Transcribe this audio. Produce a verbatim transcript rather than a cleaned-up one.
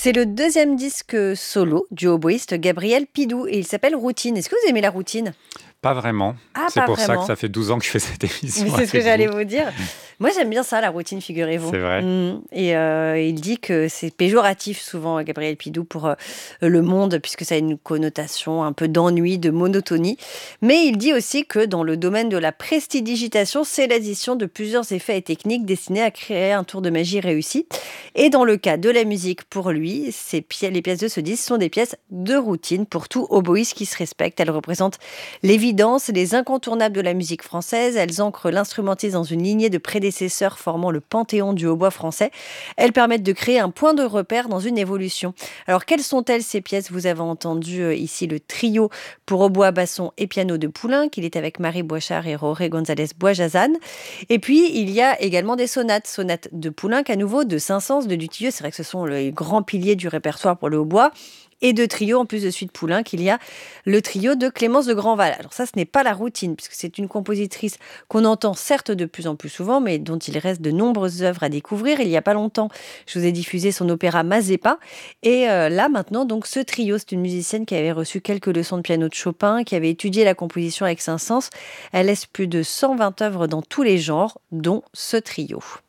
C'est le deuxième disque solo du hautboïste Gabriel Pidou et il s'appelle Routine. Est-ce que vous aimez la routine? Pas vraiment. Ah, C'est pas pour ça que vraiment. ça fait douze ans que je fais cette Mais émission c'est ce que avec j'allais vous. vous dire. Moi, j'aime bien ça, la routine, figurez-vous. C'est vrai? Mmh. Et euh, il dit que c'est péjoratif souvent, Gabriel Pidou, pour euh, le monde, puisque ça a une connotation un peu d'ennui, de monotonie. Mais il dit aussi que dans le domaine de la prestidigitation, c'est l'addition de plusieurs effets et techniques destinés à créer un tour de magie réussi. Et dans le cas de la musique, pour lui, ces pi- les pièces de ce disque sont des pièces de routine pour tout oboïste qui se respecte. Elles représentent l'évidence, les incontournables de la musique française. Elles ancrent l'instrumentisme dans une lignée de prédécesseurs formant le panthéon du hautbois français. Elles permettent de créer un point de repère dans une évolution. Alors, quelles sont-elles ces pièces? Vous avez entendu euh, ici le trio pour hautbois, basson et piano de Poulenc. Il est avec Marie Boichard et Roré González Boisjazan. Et puis, il y a également des sonates. Sonates de Poulenc à nouveau, de Saint-Saëns, de Dutilleux. C'est vrai que ce sont les grands piliers du répertoire pour le hautbois. Et de trio, en plus de suite Poulenc, il y a le trio de Clémence de Grandval. Alors ça, ce n'est pas la routine, puisque c'est une compositrice qu'on entend certes de plus en plus souvent, mais dont il reste de nombreuses œuvres à découvrir. Il n'y a pas longtemps, je vous ai diffusé son opéra Mazeppa. Et euh, là, maintenant, donc ce trio, c'est une musicienne qui avait reçu quelques leçons de piano de Chopin, qui avait étudié la composition avec Saint-Saëns. Elle laisse plus de cent vingt œuvres dans tous les genres, dont ce trio.